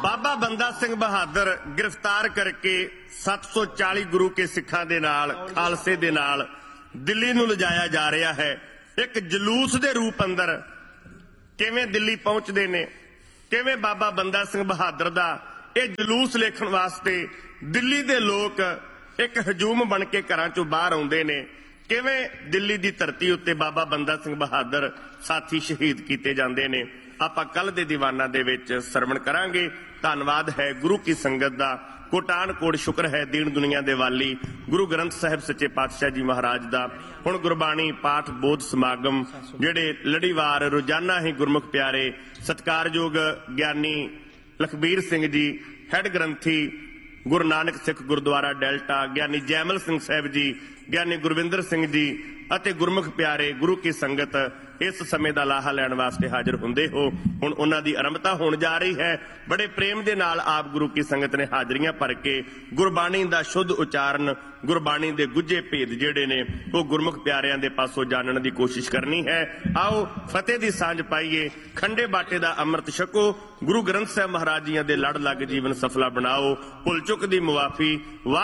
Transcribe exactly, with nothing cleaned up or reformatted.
बाबा बंदा सिंह बहादुर गिरफ्तार करके सत्त सौ चाली गुरु के सिखा दे नाल खालसे दे नाल दिल्ली नूं लिजाया जा रहा है। एक जलूस दे रूप अंदर किवें दिल्ली पहुंचते ने, किवें बाबा बंदा सिंह बहादुर दा ये जलूस लेखन वास्ते दिल्ली दे लोग एक हजूम बन के घरां चों बाहर आउंदे ने, किवें दिल्ली दी धरती उत्ते बाबा बंदा सिंह बहादुर साथी शहीद कीते जांदे ने। आपां कल दे दीवाना दे विच सरवण करांगे। धन्नवाद है गुरु की संगत दा, कोटान कोट शुक्र है दीन दुनिया दे वाली गुरु ग्रंथ साहिब सच्चे पातशाह जी महाराज दा। हुण गुरबाणी पाठ बोध समागम जिहड़े लड़ीवार रोजाना ही गुरमुख प्यारे सत्कारयोग ज्ञानी Lakhbir Singh ji had granthi Guru Nanak Sikh gurdwara delta, ज्ञानी जैमल सिंह साहब जी, ज्ञानी गुरविंदर सिंह जी ਅਤੇ गुरमुख प्यारे गुरु की संगत इस समय का लाहा लैण वास्ते हाजिर होंदे हो। हुण उन्हां दी आरंभता होण जा रही है। बड़े प्रेम दे नाल आप गुरु की संगत ने हाजरियां भर के गुरबाणी दा शुद्ध उचारण, गुरबाणी दे गुज्जे भेद जिहड़े ने वो गुरमुख प्यारियां दे पासों जानने की कोशिश करनी है। आओ फतेह दी सांझ पाईए, खंडे बाटे दा अमृत छको, गुरु ग्रंथ साहिब महाराज जी दे लड़ लग जीवन सफला बनाओ, भुल चुक दी मुआफी।